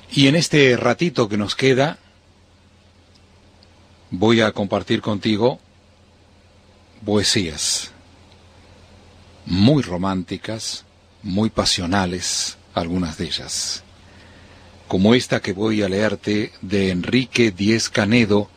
Y en este ratito que nos queda, voy a compartir contigo poesías muy románticas, muy pasionales, algunas de ellas, como esta que voy a leerte de Enrique Díez Canedo,